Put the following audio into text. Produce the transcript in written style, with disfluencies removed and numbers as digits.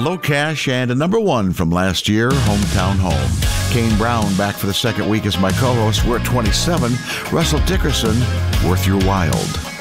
Low Cash and a number one from last year, Hometown Home. Kane Brown back for the second week as my co-host. We're at 27. Russell Dickerson, Worth Your Wild.